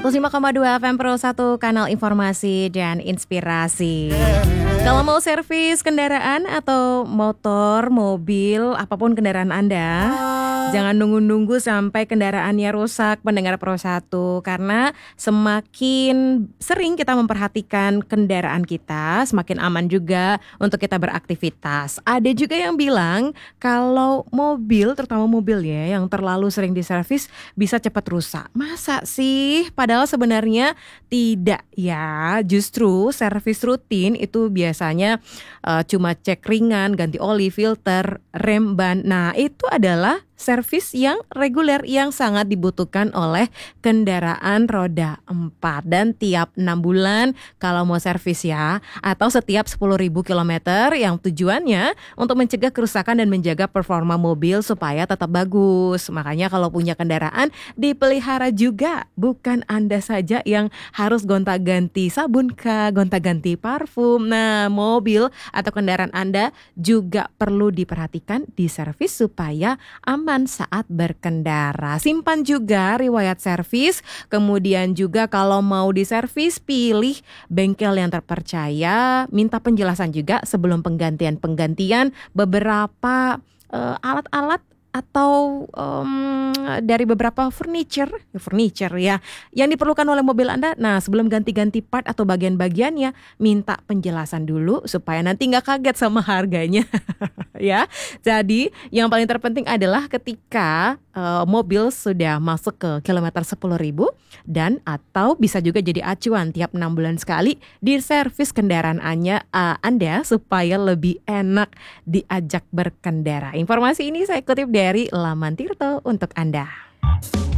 105,2 FM Pro 1, kanal informasi dan inspirasi. Kalau mau servis kendaraan atau motor, mobil, apapun kendaraan Anda, jangan nunggu-nunggu sampai kendaraannya rusak, pendengar Pro 1. Karena semakin sering kita memperhatikan kendaraan kita, semakin aman juga untuk kita beraktivitas. Ada juga yang bilang kalau mobil, terutama mobil ya, yang terlalu sering diservis bisa cepat rusak. Masa sih? Padahal sebenarnya tidak ya. Justru servis rutin itu biasanya cuma cek ringan, ganti oli, filter, rem, ban. Nah, itu adalah servis yang reguler yang sangat dibutuhkan oleh kendaraan roda 4. Dan tiap 6 bulan kalau mau servis ya, atau setiap 10.000 km yang tujuannya untuk mencegah kerusakan dan menjaga performa mobil supaya tetap bagus. Makanya kalau punya kendaraan dipelihara juga. Bukan Anda saja yang harus gonta-ganti sabun kah, gonta-ganti parfum. Nah, mobil atau kendaraan Anda juga perlu diperhatikan, diservis supaya aman saat berkendara. Simpan juga riwayat servis. Kemudian juga kalau mau diservis, pilih bengkel yang terpercaya. Minta penjelasan juga sebelum penggantian beberapa alat-alat atau dari beberapa furniture ya yang diperlukan oleh mobil Anda. Nah, sebelum ganti-ganti part atau bagian-bagiannya, minta penjelasan dulu supaya nanti nggak kaget sama harganya. Ya, jadi yang paling terpenting adalah ketika mobil sudah masuk ke kilometer 10.000 dan atau bisa juga jadi acuan tiap 6 bulan sekali diservis kendaraan Anda supaya lebih enak diajak berkendara. Informasi ini saya kutip dari Laman Tirto untuk Anda.